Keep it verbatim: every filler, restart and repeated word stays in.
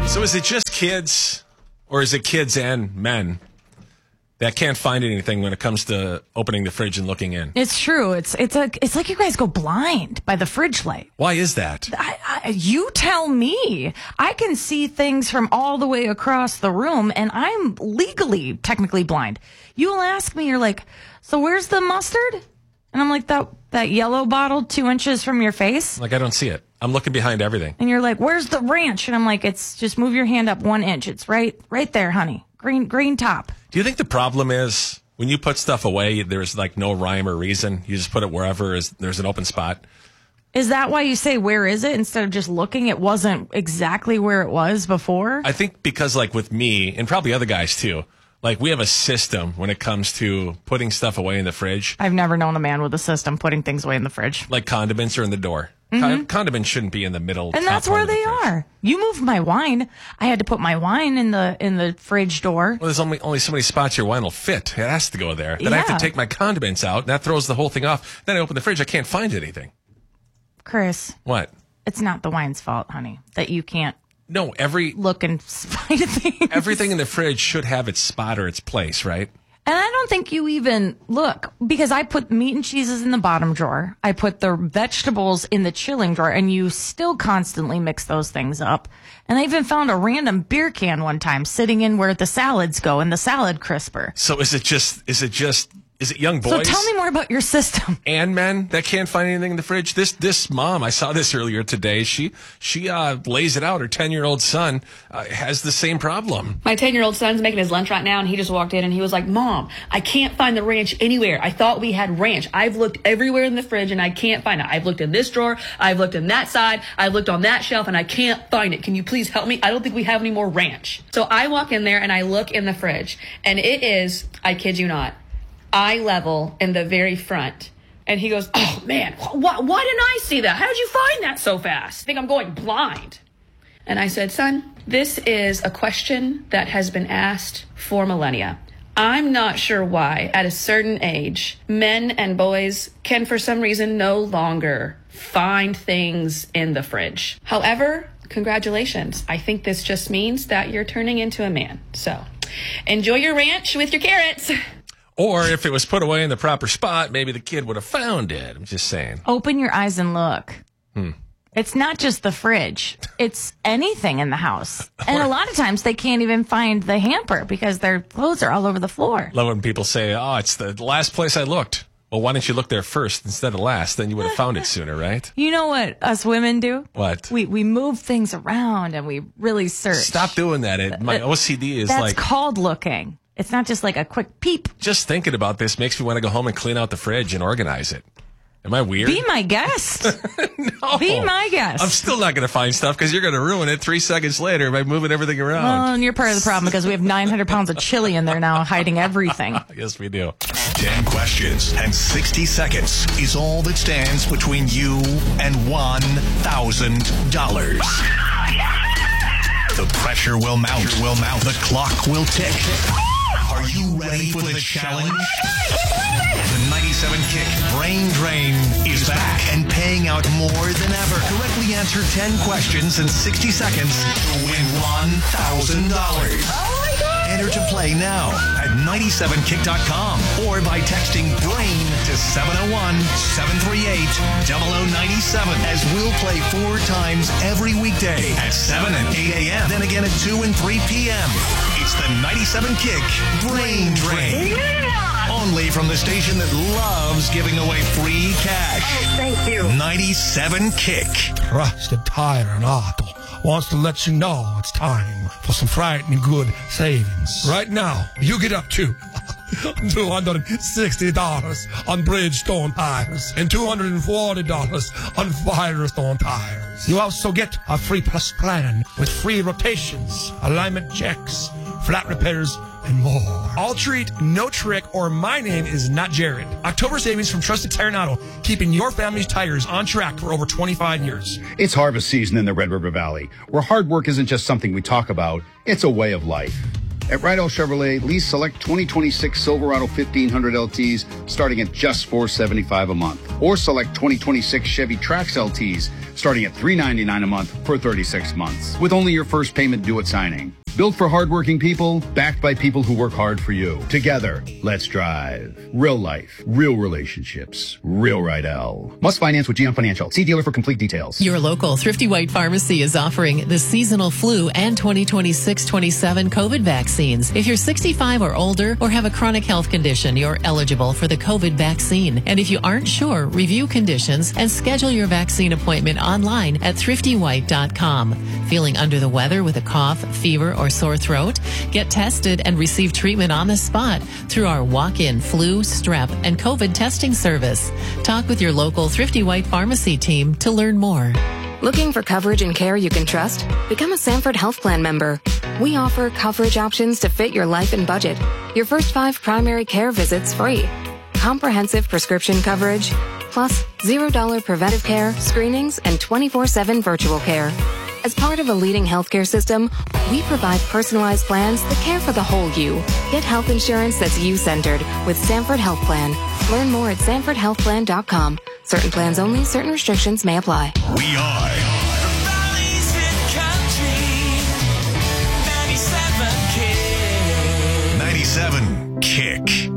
So is it just kids, or is it kids and men that can't find anything when it comes to opening the fridge and looking in? It's true. It's it's a it's like you guys go blind by the fridge light. Why is that? I, I, you tell me. I can see things from all the way across the room, and I'm legally technically blind. You'll ask me, you're like, so where's the mustard? And I'm like, that that yellow bottle two inches from your face. Like, I don't see it. I'm looking behind everything. And you're like, where's the ranch? And I'm like, it's just move your hand up one inch. It's right right there, honey. Green green top. Do you think the problem is when you put stuff away, there's like no rhyme or reason? You just put it wherever is there's an open spot? Is that why you say, where is it? Instead of just looking, it wasn't exactly where it was before? I think because like with me, and probably other guys too, like we have a system when it comes to putting stuff away in the fridge. I've never known a man with a system putting things away in the fridge. Like condiments are in the door. Mm-hmm. Con- condiments shouldn't be in the middle. And that's where they are. You moved my wine. I had to put my wine in the in the fridge door. Well, there's only only so many spots your wine will fit. It has to go there. Then Yeah. I have to take my condiments out, and that throws the whole thing off. Then I open the fridge, I can't find anything. Chris, What? it's not the wine's fault, honey, that you can't No, every look and find things. everything in the fridge should have its spot or its place, right? And I don't think you even look, because I put meat and cheeses in the bottom drawer. I put the vegetables in the chilling drawer, and you still constantly mix those things up. And I even found a random beer can one time sitting in where the salads go in the salad crisper. So is it just is it just is it young boys? So tell me more about your system. And men that can't find anything in the fridge. This this mom, I saw this earlier today. She she uh, lays it out. Her ten year old son uh, has the same problem. My ten year old son's making his lunch right now, and he just walked in and he was like, "Mom, I can't find the ranch anywhere. I thought we had ranch. I've looked everywhere in the fridge and I can't find it. I've looked in this drawer, I've looked in that side, I've looked on that shelf, and I can't find it. Can you please help me? I don't think we have any more ranch." So I walk in there and I look in the fridge, and it is, I kid you not, eye level in the very front. And he goes, "Oh man, wh- why didn't I see that? How did you find that so fast? I think I'm going blind." And I said, "Son, this is a question that has been asked for millennia. I'm not sure why at a certain age, men and boys can for some reason no longer find things in the fridge. However, congratulations. I think this just means that you're turning into a man. So enjoy your ranch with your carrots." Or if it was put away in the proper spot, maybe the kid would have found it. I'm just saying. Open your eyes and look. Hmm. It's not just the fridge. It's anything in the house. And a lot of times they can't even find the hamper because their clothes are all over the floor. Love when people say, "Oh, it's the last place I looked." Well, why didn't you look there first instead of last? Then you would have found it sooner, right? You know what us women do? What? We we move things around and we really search. Stop doing that. It, my O C D is That's like... called looking. It's not just like a quick peep. Just thinking about this makes me want to go home and clean out the fridge and organize it. Am I weird? Be my guest. No. Be my guest. I'm still not going to find stuff because you're going to ruin it three seconds later by moving everything around. Well, and you're part of the problem because we have nine hundred pounds of chili in there now hiding everything. Yes, we do. Ten questions and sixty seconds is all that stands between you and one thousand dollars. The pressure will mount, will mount. The clock will tick. Are you ready for the challenge? The ninety-seven Kick Brain Drain is back and paying out more than ever. Correctly answer ten questions in sixty seconds to win one thousand dollars. Enter to play now at ninety-seven kick dot com or by texting BRAIN to seven oh one, seven three eight, zero zero nine seven, as we'll play four times every weekday at seven and eight a.m. Then again at two and three p.m. It's the ninety-seven Kick Brain Drain. Only from the station that loves giving away free cash. Oh, thank you. ninety-seven Kick. Trusted Tire and Auto wants to let you know it's time for some frightening good savings. Right now, you get up to two hundred sixty dollars on Bridgestone tires and two hundred forty dollars on Firestone tires. You also get a free plus plan with free rotations, alignment checks, flat repairs, and more. All treat, no trick, or my name is not Jared. October savings from Trusted Tire and Auto, keeping your family's tires on track for over twenty-five years. It's harvest season in the Red River Valley, where hard work isn't just something we talk about, it's a way of life. At Rydell Chevrolet, lease select twenty twenty-six Silverado fifteen hundred L Ts starting at just four hundred seventy-five dollars a month. Or select twenty twenty-six Chevy Trax L Ts starting at three dollars and ninety-nine cents a month for thirty-six months, with only your first payment due at signing. Built for hardworking people, backed by people who work hard for you. Together, let's drive. Real life, real relationships, real Rydell. Must finance with G M Financial. See dealer for complete details. Your local Thrifty White Pharmacy is offering the seasonal flu and twenty twenty-six twenty-seven COVID vaccines. If you're sixty-five or older or have a chronic health condition, you're eligible for the COVID vaccine. And if you aren't sure, review conditions and schedule your vaccine appointment online at thrifty white dot com. Feeling under the weather with a cough, fever, or sore throat? Get tested and receive treatment on the spot through our walk-in flu, strep, and COVID testing service. Talk with your local Thrifty White Pharmacy team to learn more. Looking for coverage and care you can trust? Become a Sanford Health Plan member. We offer coverage options to fit your life and budget. Your first five primary care visits free. Comprehensive prescription coverage, plus zero dollar preventive care, screenings, and twenty-four seven virtual care. As part of a leading healthcare system, we provide personalized plans that care for the whole you. Get health insurance that's you-centered with Sanford Health Plan. Learn more at sanford health plan dot com. Certain plans only, certain restrictions may apply. We are The Valley's Hit Country ninety-seven Kick. ninety-seven Kick.